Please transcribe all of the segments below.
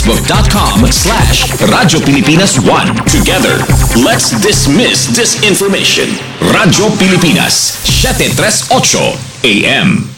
Facebook.com/Radyo Pilipinas 1. Together, let's dismiss disinformation. Radyo Pilipinas, 738 AM.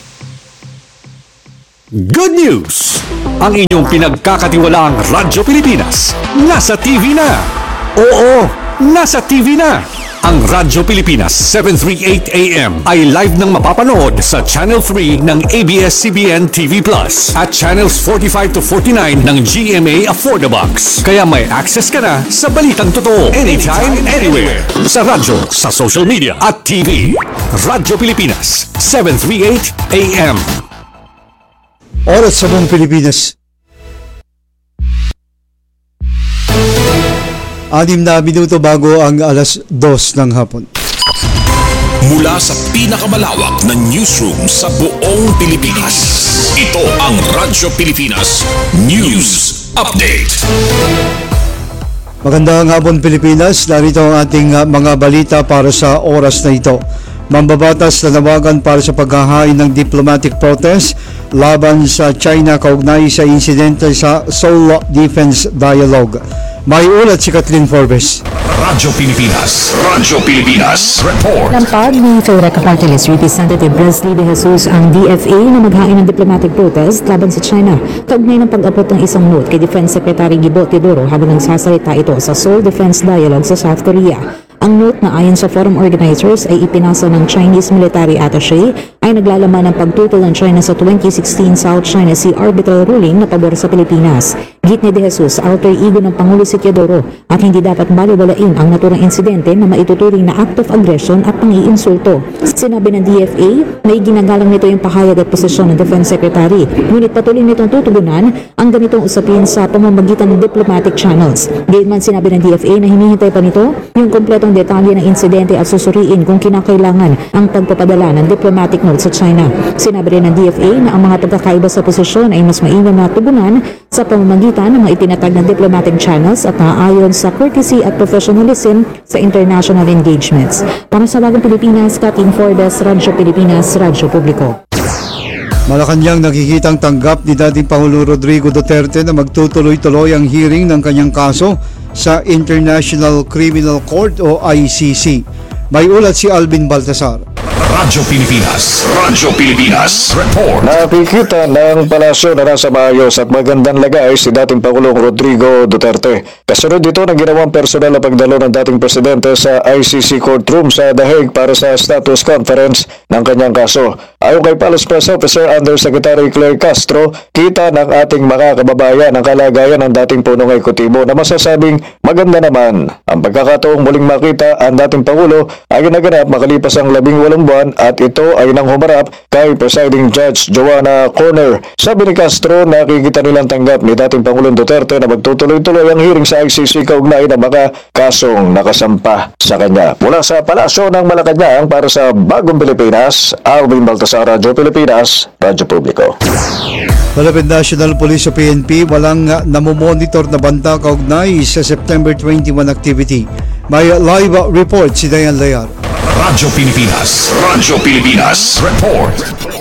Good news! Ang inyong pinagkakatiwalaang Radyo Pilipinas nasa TV na. Oo, nasa TV na. Ang Radyo Pilipinas 738 AM ay live nang mapapanood sa Channel 3 ng ABS-CBN TV Plus at Channels 45 to 49 ng GMA Affordabox. Kaya may access ka na sa balitang totoo anytime, anywhere. Sa radyo, sa social media at TV. Radyo Pilipinas 738 AM. Oras sa buong Pilipinas. 6 na minuto bago ang alas 2 ng hapon. Mula sa pinakamalawak na newsroom sa buong Pilipinas. Ito ang Radyo Pilipinas News Update. Magandang hapon Pilipinas. Narito ang ating mga balita para sa oras na ito. Mambabatas na nawagan para sa paghahain ng diplomatic protest laban sa China kaugnay sa insidente sa Seoul Defense Dialogue. May ulat si Kathleen Forbes. Radyo Pilipinas Report. Lampag ni Federaca Party List Representative Bresly De Jesus ang DFA na maghain ng diplomatic protest laban sa China. Kaugnay ng pag-abot ng isang note kay Defense Secretary Gibo Teodoro habang nagsasalita ito sa Seoul Defense Dialogue sa South Korea. Ang note na ayon sa forum organizers ay ipinasa ng Chinese Military Attaché ay naglalaman ng pagtutol ng China sa 2016 South China Sea Arbitral Ruling na pabor sa Pilipinas. Git ni De Jesus, alter ego ng Pangulo si Teodoro at hindi dapat baliwalain ang naturang insidente na maituturing na act of aggression at pang-iinsulto. Sinabi ng DFA, may ginagalang nito yung pahayag at posisyon ng Defense Secretary. Ngunit patuloy nitong tutugunan ang ganitong usapin sa pamamagitan ng diplomatic channels. Gayunman sinabi ng DFA na hinihintay pa nito yung kompletong detalye ng insidente at susuriin kung kinakailangan ang pagpapadala ng diplomatic note sa China. Sinabi rin ng DFA na ang mga pagkakaiba sa posisyon ay mas mainam na tugunan sa pamamagitan ng mga itinatag ng diplomatic channels at naaayon sa courtesy at professionalism sa international engagements. Para sa Bagong Pilipinas, Kathleen Forbes, Radyo Pilipinas, Radyo Publiko. Malacanang nakikitang tanggap ni dating Pangulo Rodrigo Duterte na magtutuloy-tuloy ang hearing ng kanyang kaso sa International Criminal Court o ICC. May ulat si Alvin Baltasar. Radyo Pilipinas Report. Nakikita ng palasyo na nasa maayos at magandang lagay si dating Pangulong Rodrigo Duterte. Kasunod dito ng ginawang personal na pagdalo ng dating presidente sa ICC courtroom sa The Hague para sa status conference ng kanyang kaso. Ayon kay Palace Press Officer Undersecretary Claire Castro, kita ng ating mga kababayan ang kalagayan ng dating punong ekutibo na masasabing maganda naman. Ang pagkakataong muling makita ang dating Pangulo ay naganap makalipas ang 18 buwan at ito ay nang humarap kay Presiding Judge Joanna Corner. Sabi ni Castro, nakikita nilang tanggap ni dating Pangulong Duterte na magtutuloy-tuloy ang hearing sa ICC kaugnay ng mga kasong nakasampa sa kanya. Mula sa Palasyo ng Malacanang para sa Bagong Pilipinas, Alvin Baltasar, Radyo Pilipinas, Radyo Publiko. Philippine National Police o PNP walang namomonitor na banta kaugnay sa September 21 activity. May live report si Dayan Layar. Radyo Pilipinas Report.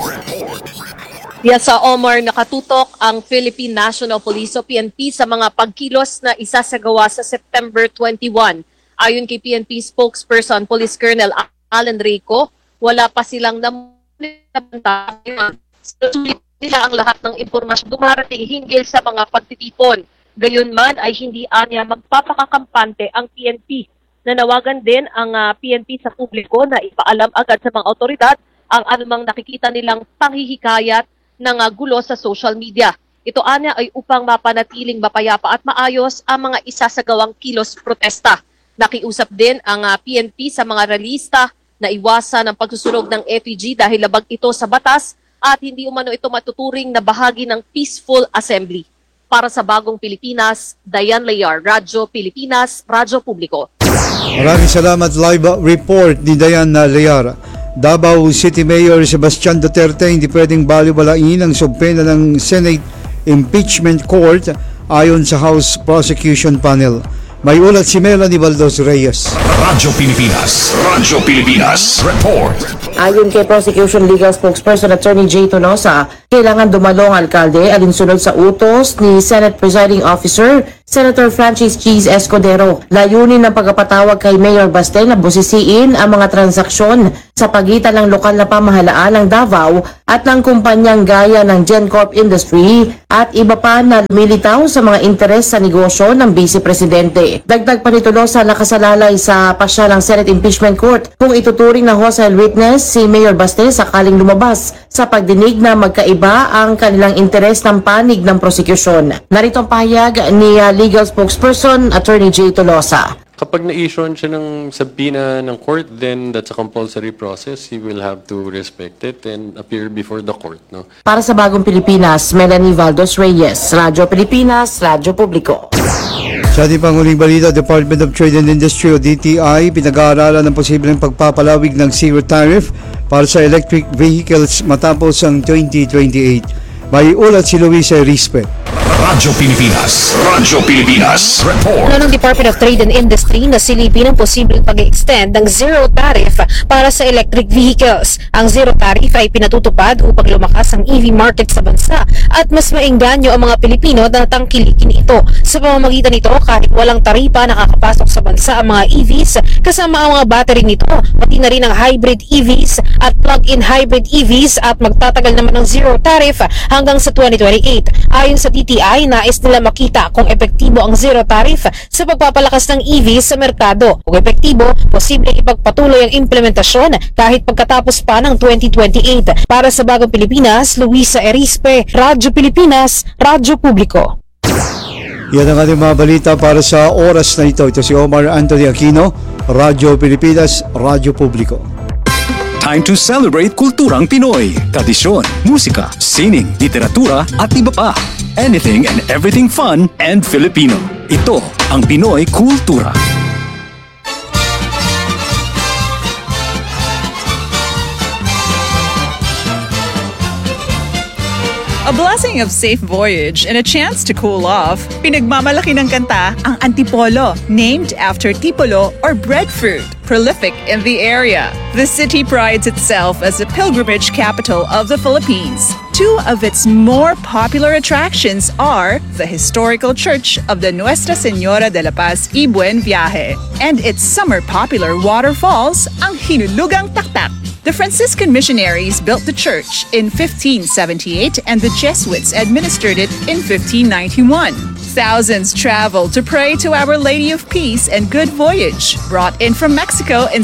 Sa Omar, nakatutok ang Philippine National Police o PNP sa mga pagkilos na isasagawa sa September 21. Ayon kay PNP spokesperson Police Colonel Alan Rico, wala pa silang namumonitor. Susulit nila ang lahat ng impormasyon dumarating hinggil sa mga pagtitipon. Gayunman ay hindi anya magpapakakampante ang PNP. Nanawagan din ang PNP sa publiko na ipaalam agad sa mga otoridad ang anumang nakikita nilang panghihikayat ng gulo sa social media. Ito anya ay upang mapanatiling mapayapa at maayos ang mga isasagawang kilos protesta. Nakiusap din ang PNP sa mga realista na iwasan ang pagsusunog ng effigy dahil labag ito sa batas at hindi umano ito matuturing na bahagi ng peaceful assembly. Para sa Bagong Pilipinas, Dayan Layar, Radyo Pilipinas, Radyo Publiko. Maraming salamat. Live report ni Dayan Layar. Davao City Mayor Sebastian Duterte hindi pwedeng baliwalain ang subpena ng Senate Impeachment Court ayon sa House Prosecution Panel. May ulat si Melanie Baldos Reyes. Radyo Pilipinas Report. Ayon kay Prosecution Legal Spokesperson Attorney J. Tolosa, kailangan dumalo ang alkalde alinsunod sa utos ni Senate Presiding Officer Senator Francis Cheese Escudero. Layunin ng pagpapatawag kay Mayor Baste na busisiin ang mga transaksyon sa pagitan ng lokal na pamahalaan ng Davao at ng kumpanyang gaya ng GenCorp Industry at iba pa na lumilitaw sa mga interes sa negosyo ng Vice Presidente. Dagdag pa ni Tolosa, nakasalalay sa pasya ng Senate Impeachment Court kung ituturing na hostile witness si Mayor Baste sakaling lumabas sa pagdinig na magkaiba ang kanilang interes ng panig ng prosekusyon. Narito ang pahayag ni Legal Spokesperson Attorney J. Tolosa. Kapag na-issue siya ng sabina ng court, then that's a compulsory process. He will have to respect it and appear before the court. No? Para sa Bagong Pilipinas, Melanie Valdos Reyes, Radyo Pilipinas, Radyo Publiko. Sa ating panguling balita, Department of Trade and Industry o DTI pinag-aaralan ng posibleng pagpapalawig ng zero tariff para sa electric vehicles matapos ang 2028. May ulat si Luisa Erispe. Radyo Pilipinas Report. Ng Department of Trade and Industry na silipin ang posibleng pag-extend ng zero tariff para sa electric vehicles. Ang zero tariff ay pinatutupad upang lumakas ang EV market sa bansa at mas maengganyo ang mga Pilipino na tangkilikin ito. Sa pamamagitan nito, kahit walang taripa nakakapasok sa bansa ang mga EVs kasama ang mga battery nito, pati na rin ang hybrid EVs at plug-in hybrid EVs at magtatagal naman ng zero tariff hanggang sa 2028. Ayon sa DTI, nais nila makita kung epektibo ang zero tariff sa pagpapalakas ng EV sa merkado. Kung epektibo, posibleng ipagpatuloy ang implementasyon kahit pagkatapos pa ng 2028. Para sa Bagong Pilipinas, Luisa Erispe, Radyo Pilipinas, Radyo Publiko. Yan ang ating mga balita para sa oras na ito. Ito si Omar Anthony Aquino, Radyo Pilipinas, Radyo Publiko. Time to celebrate kulturang Pinoy, tradisyon, musika, sining, literatura at iba pa. Anything and everything fun and Filipino. Ito ang Pinoy Kultura. A blessing of safe voyage and a chance to cool off, pinagmamalaki ng kanta ang Antipolo, named after tipolo or breadfruit, prolific in the area. The city prides itself as the pilgrimage capital of the Philippines. Two of its more popular attractions are the historical church of the Nuestra Señora de la Paz y Buen Viaje and its summer popular waterfalls, ang Hinulugang Taktak. The Franciscan missionaries built the church in 1578 and the Jesuits administered it in 1591. Thousands traveled to pray to Our Lady of Peace and Good Voyage, brought in from Mexico in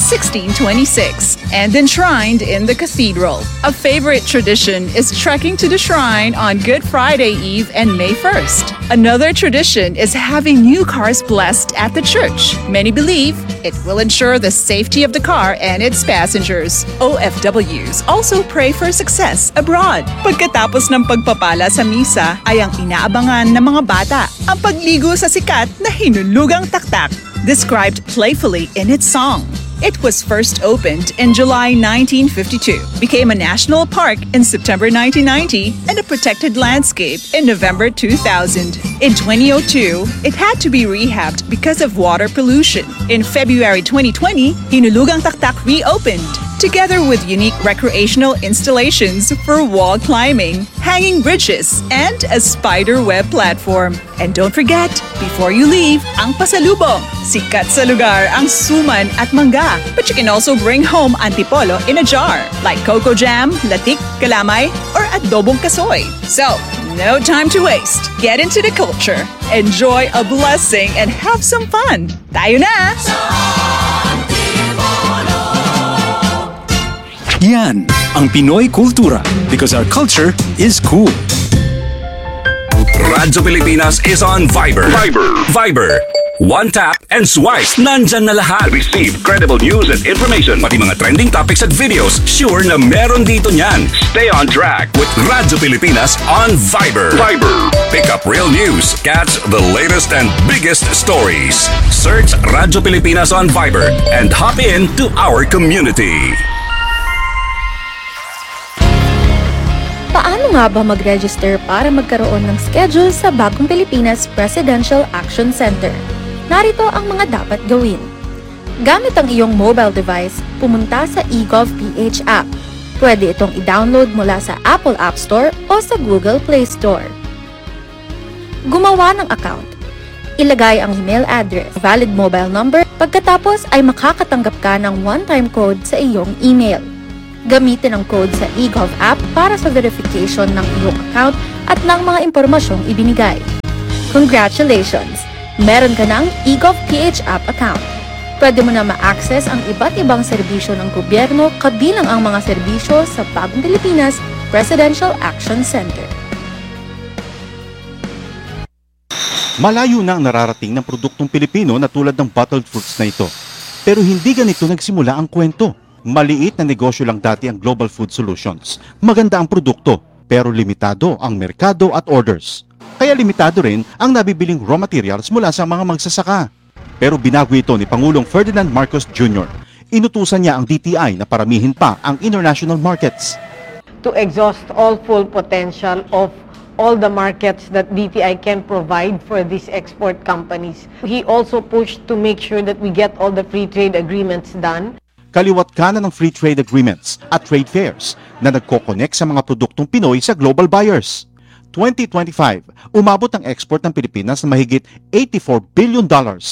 1626 and enshrined in the cathedral. A favorite tradition is trekking to the shrine on Good Friday Eve and May 1st. Another tradition is having new cars blessed at the church. Many believe it will ensure the safety of the car and its passengers. OFWs also pray for success abroad. Pagkatapos ng pagpapala sa misa ay ang inaabangan ng mga bata ang pagligo sa sikat na Hinulugang Taktak, described playfully in its song. It was first opened in July 1952, became a national park in September 1990, and a protected landscape in November 2000. In 2002, it had to be rehabbed because of water pollution. In February 2020, Hinulugang Taktak reopened, together with unique recreational installations for wall climbing, hanging bridges, and a spider web platform. And don't forget, before you leave, ang pasalubong. Sikat sa lugar ang suman at mangga. But you can also bring home antipolo in a jar, like cocoa jam, latik, kalamay, or adobong kasoy. So, no time to waste. Get into the culture, enjoy a blessing, and have some fun. Tayo na! Yan ang Pinoy Kultura because our culture is cool. Radyo Pilipinas is on Viber. Viber. One tap and swipe. Nandyan na lahat. Receive credible news and information. Pati mga trending topics at videos. Sure na meron dito niyan. Stay on track with Radyo Pilipinas on Viber. Pick up real news. Catch the latest and biggest stories. Search Radyo Pilipinas on Viber and hop in to our community. Paano nga ba mag-register para magkaroon ng schedule sa Bagong Pilipinas Presidential Action Center? Narito ang mga dapat gawin. Gamit ang iyong mobile device, pumunta sa eGovPH app. Pwede itong i-download mula sa Apple App Store o sa Google Play Store. Gumawa ng account. Ilagay ang email address, valid mobile number, pagkatapos ay makakatanggap ka ng one-time code sa iyong email. Gamitin ang code sa eGov app para sa verification ng iyong account at ng mga impormasyong ibinigay. Congratulations! Meron ka ng eGovPH app account. Pwede mo na ma-access ang iba't ibang serbisyo ng gobyerno kabilang ang mga serbisyo sa Bagong Pilipinas Presidential Action Center. Malayo na ang nararating ng produktong Pilipino na tulad ng bottled fruits na ito. Pero hindi ganito nagsimula ang kwento. Maliit na negosyo lang dati ang Global Food Solutions. Maganda ang produkto, pero limitado ang merkado at orders. Kaya limitado rin ang nabibiling raw materials mula sa mga magsasaka. Pero binago ito ni Pangulong Ferdinand Marcos Jr. Inutusan niya ang DTI na paramihin pa ang international markets. To exhaust all full potential of all the markets that DTI can provide for these export companies. He also pushed to make sure that we get all the free trade agreements done. Kaliwat kanan ng free trade agreements at trade fairs na nagko-connect sa mga produktong Pinoy sa global buyers. 2025, umabot ang export ng Pilipinas na mahigit $84 billion.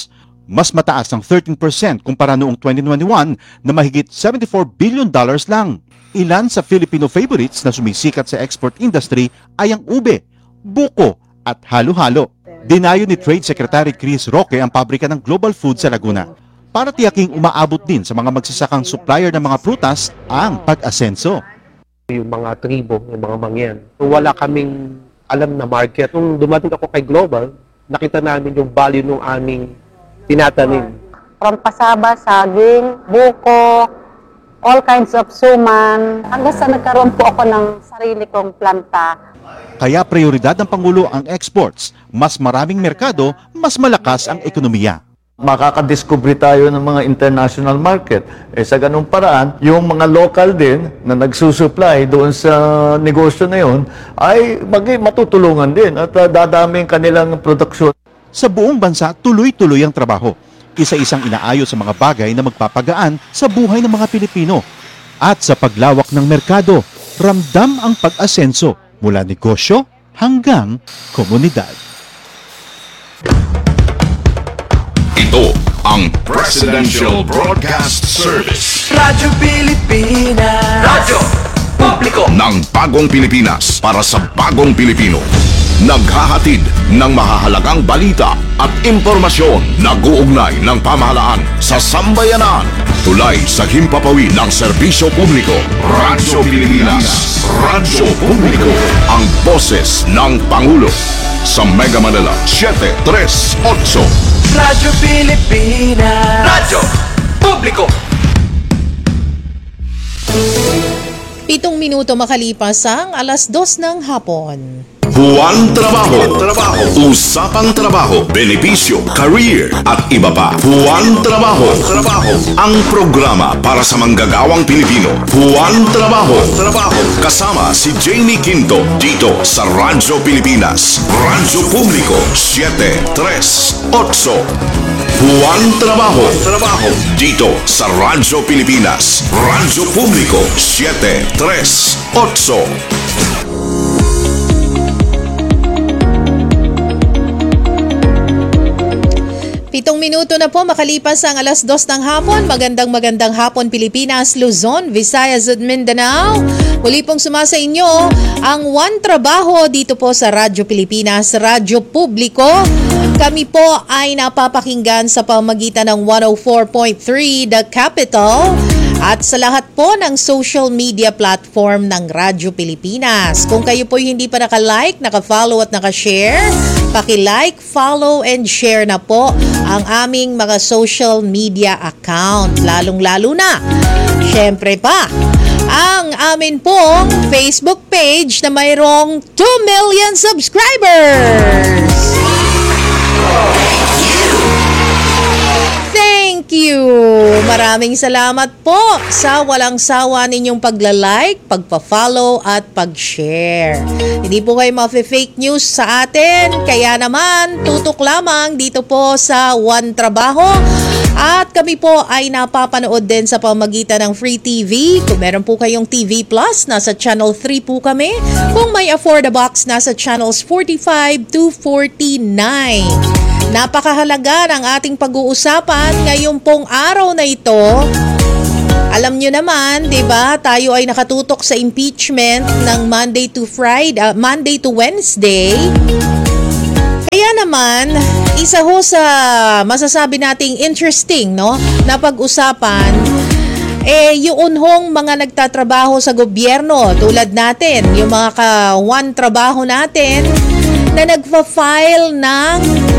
Mas mataas ng 13% kumpara noong 2021 na mahigit $74 billion lang. Ilan sa Filipino favorites na sumisikat sa export industry ay ang ube, buko at halo-halo. Dinayo ni Trade Secretary Chris Roque ang pabrika ng Global Food sa Laguna para tiyaking umaabot din sa mga magsasakang supplier ng mga prutas ang pag-asenso. Yung mga tribo, yung mga mangyan, wala kaming alam na market. Nung dumating ako kay Global, nakita namin yung value ng aming tinatanim. From pasaba, saging, buko, all kinds of suman, hanggang sa nagkaroon po ako ng sarili kong planta. Kaya prioridad ng Pangulo ang exports. Mas maraming merkado, mas malakas ang ekonomiya. Makakadiscover tayo ng mga international market. Sa ganung paraan, yung mga local din na nagsusupply doon sa negosyo na yun ay matutulungan din at dadami kanilang produksyon. Sa buong bansa, tuloy-tuloy ang trabaho. Isa-isang inaayos sa mga bagay na magpapagaan sa buhay ng mga Pilipino. At sa paglawak ng merkado, ramdam ang pag-asenso mula negosyo hanggang komunidad. Ito ang Presidential Broadcast Service. Radyo Pilipinas. Radyo Publiko ng Bagong Pilipinas para sa Bagong Pilipino. Naghahatid ng mahahalagang balita at impormasyon na guugnay ng pamahalaan sa sambayanan. Tulay sa himpapawid ng serbisyo publiko. Radyo Pilipinas. Radyo Publiko. Ang boses ng Pangulo. Sa Mega Manila, 738. Radyo Pilipinas. Radyo Publiko. 7 minuto makalipas ang 2:00 ng hapon. Buwan Trabaho. Usapang trabaho, benepisyo, career at iba pa. Buwan Trabaho. Ang programa para sa manggagawang Pilipino. Buwan Trabaho. Kasama si Jamie Quinto dito sa Radyo Pilipinas. Radyo Publiko 738. Buwan Trabaho. Dito sa Radyo Pilipinas. Radyo Publiko 738. 7 minuto na po makalipas ang 2:00 ng hapon. Magandang hapon Pilipinas, Luzon, Visayas at Mindanao. Muli pong sumasa inyo ang One Trabaho dito po sa Radyo Pilipinas, Radyo Publiko. Kami po ay napapakinggan sa pamagitan ng 104.3 The Capital at sa lahat po ng social media platform ng Radyo Pilipinas. Kung kayo po hindi pa naka-like, naka-follow at naka-share, paki-like, follow and share na po ang aming mga social media account. Lalong-lalo na, syempre pa, ang amin pong Facebook page na mayroong 2 million subscribers. Thank you! Maraming salamat po sa walang sawa ninyong pagla-like, pagpa-follow at pag-share. Hindi po kayo ma-fake news sa atin, kaya naman tutok lamang dito po sa One Trabaho At kami po ay napapanood din sa pamagitan ng Free TV. Kung meron po kayong TV Plus, nasa Channel 3 po kami. Kung may Afford a Box, nasa Channels 45 to 49. Napakahalaga ng ating pag-uusapan ngayong pong araw na ito. Alam nyo naman, 'di ba? Tayo ay nakatutok sa impeachment ng Monday to Wednesday. Kaya naman, isa ho sa masasabi nating interesting, no, na pag-usapan yung hong mga nagtatrabaho sa gobyerno tulad natin, yung mga kawan trabaho natin na nagfa-file ng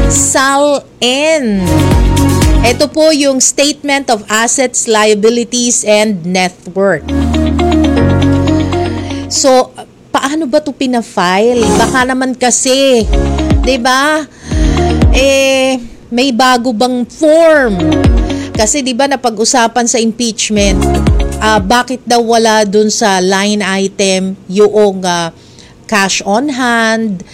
SALN. Ito po yung Statement of Assets, Liabilities, and Net Worth. So, paano ba ito pina-file? Baka naman kasi, 'di ba? May bago bang form? Kasi 'di ba napag-usapan sa impeachment, bakit daw wala dun sa line item yung cash on hand,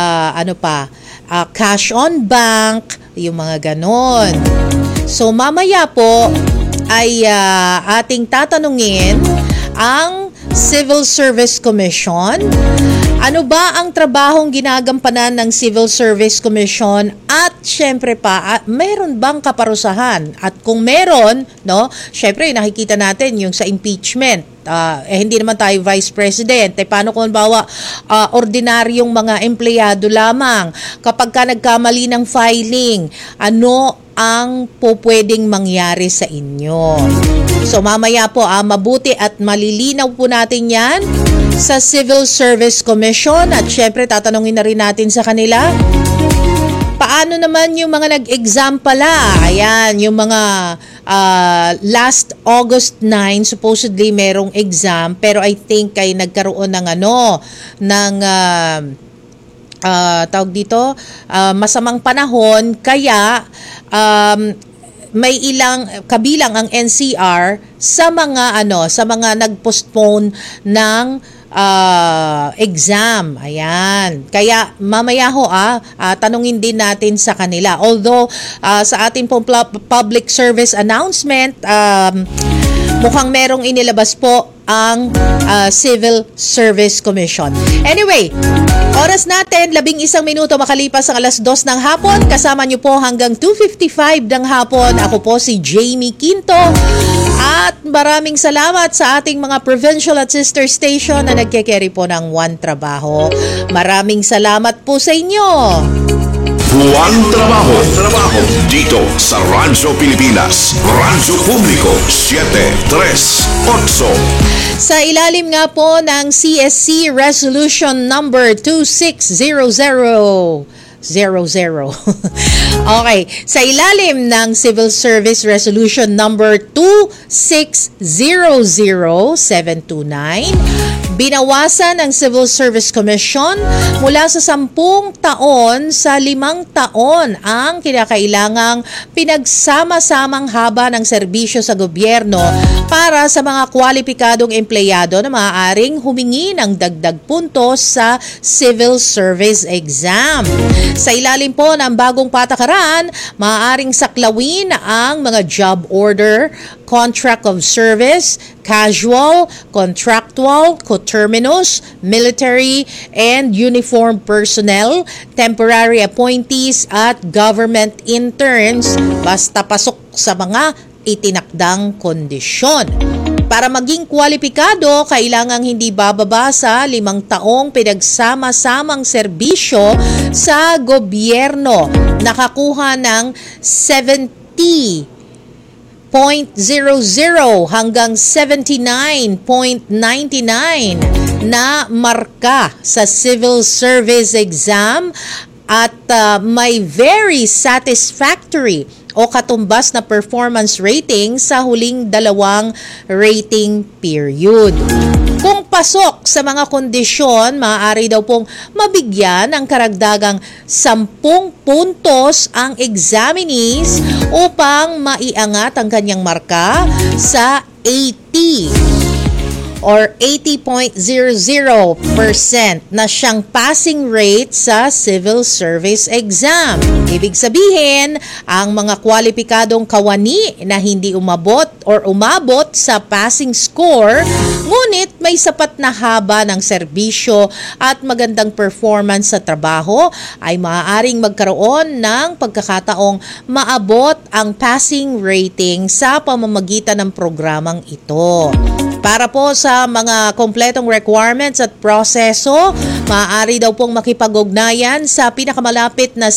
cash on bank, yung mga ganon. So mamaya po ay ating tatanungin ang Civil Service Commission. Ano ba ang trabahong ginagampanan ng Civil Service Commission at syempre pa, meron bang kaparusahan? At kung meron, no, syempre nakikita natin yung sa impeachment. Hindi naman tayo Vice President. Paano kung bawa ordinaryong mga empleyado lamang? Kapag ka nagkamali ng filing, ano ang po pwedeng mangyari sa inyo? So mamaya po, mabuti at malilinaw po natin yan sa Civil Service Commission at syempre tatanungin na rin natin sa kanila. Paano naman yung mga nag-exam pala? Ayan, yung mga last August 9, supposedly merong exam, pero I think ay nagkaroon ng tawag dito, masamang panahon, kaya may ilang kabilang ang NCR sa mga nag-postpone ng exam. Ayan. Kaya mamaya ho tanungin din natin sa kanila. Although sa ating pong public service announcement, mukhang merong inilabas po ang Civil Service Commission. Anyway, oras natin, 11 minuto makalipas ang 2:00 ng hapon. Kasama niyo po hanggang 2:55 ng hapon. Ako po si Jamie Quinto. At maraming salamat sa ating mga provincial at sister station na nagke-carry po ng One Trabaho. Maraming salamat po sa inyo. One Trabaho. Dito sa Radyo Pilipinas. Radyo Publiko 738. Sa ilalim nga po ng CSC Resolution number 2600. Okay, sa ilalim ng Civil Service Resolution number 2600-729, binawasan ng Civil Service Commission mula sa 10 taon sa 5 taon ang kinakailangang pinagsama-samang haba ng serbisyo sa gobyerno para sa mga kwalipikadong empleyado na maaaring humingi ng dagdag puntos sa Civil Service Exam. Sa ilalim po ng bagong patakaran, maaaring saklawin ang mga job order, contract of service, casual, contractual, coterminous, military, and uniformed personnel, temporary appointees at government interns basta pasok sa mga itinakdang kondisyon. Para maging kwalipikado, kailangang hindi bababa sa 5 taong pinagsama-samang serbisyo sa gobyerno. Nakakuha ng 70.00 hanggang 79.99 na marka sa Civil Service Exam at may very satisfactory o katumbas na performance rating sa huling 2 rating period. Kung pasok sa mga kondisyon, maaari daw pong mabigyan ng karagdagang 10 puntos ang examinees upang maiangat ang kanyang marka sa 80. or 80.00% na siyang passing rate sa civil service exam. Ibig sabihin, ang mga kwalipikadong kawani na hindi umabot sa passing score, ngunit may sapat na haba ng serbisyo at magandang performance sa trabaho ay maaaring magkaroon ng pagkakataong maabot ang passing rating sa pamamagitan ng programang ito. Para po sa mga kompletong requirements at proseso, maaari daw pong makipag-ugnayan sa pinakamalapit na